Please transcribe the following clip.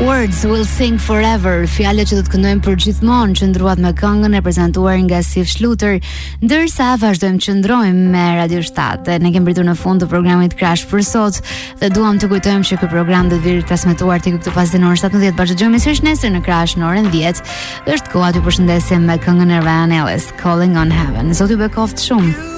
Words will sing forever. Fjalët që do të këndojmë për gjithmonë, qëndruat me këngën e prezantuar nga Sif Shluter, ndërsa vazhdojmë qëndrojmë me Radio 7. Ne kemi pritur në fund të programit Crash për sot dhe duam të kujtojmë që ky program do të vijë transmetuar tek këtu pas ditës orës 17. Bashkëdëgjojmë sërish nesër në Crash në orën 10. Është koha t'ju përshëndesim me këngën e Ryan Ellis, Calling on Heaven. Zoti ju bekoft shumë.